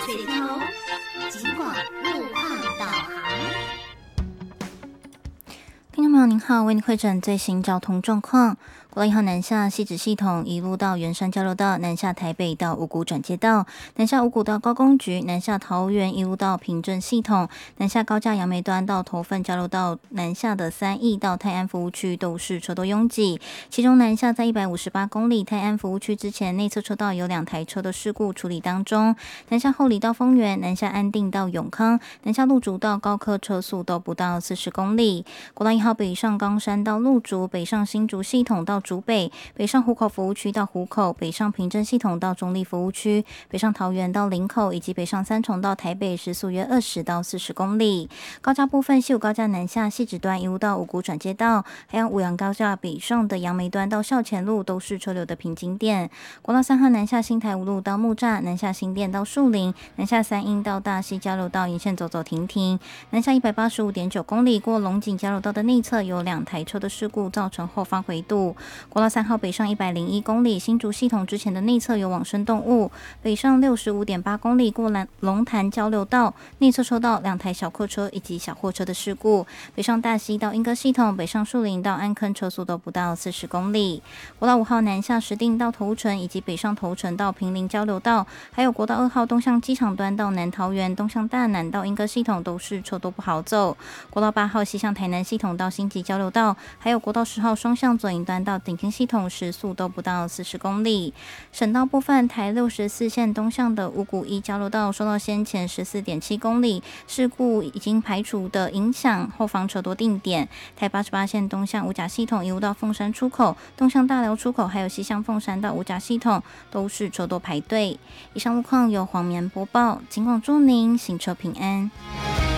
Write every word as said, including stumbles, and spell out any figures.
水头，警广路况导航。 听众朋友您好，为您汇诊最新交通状况。国道一号南下汐止系统一路到圆山交流道，南下台北到五股转接道，南下五股到高工局，南下桃园一路到平镇系统，南下高架杨梅端到头份交流道，南下的三义到泰安服务区都是车多拥挤。其中南下在一百五十八公里泰安服务区之前，内侧车道有两台车的事故处理当中。南下后里到丰原，南下安定到永康，南下路竹到高科车速都不到四十公里。国道一号北上冈山到路竹，北上新竹系统到竹北，北上湖口服务区到湖口，北上平镇系统到中立服务区，北上桃园到林口，以及北上三重到台北时速约二十到四十公里。高架部分，西武高架南下汐止端一路到五股转接道，还有五羊高架北上的杨梅端到校前路都是车流的瓶颈点。国道三号南下新台五路到木栅，南下新店到树林，南下三鹰到大溪交流道沿线走走停停，南下一百八十五点九公里过龙井交流道的内侧有两台车的事故，造成后方回堵。国道三号北上一百零一公里，新竹系统之前的内侧有往生动物，北上六十五点八公里过龙潭交流道，内侧车道两台小客车以及小货车的事故，北上大溪到莺歌系统，北上树林到安坑车速都不到四十公里。国道五号南下石碇到头城，以及北上头城到平林交流道，还有国道二号东向机场端到南桃园，东向大南到莺歌系统都是车多不好走。国道八号西向台南系统到新集交流道，还有国道十号双向左营端到顶尖系统时速都不到四十公里。省道部分，台六十四线东向的五股一交流道受到先前十四点七公里事故已经排除的影响，后方车多定点。台八十八线东向五甲系统一路到凤山出口，东向大寮出口，还有西向凤山到五甲系统都是车多排队。以上路况由黄棉播报，警广祝您行车平安。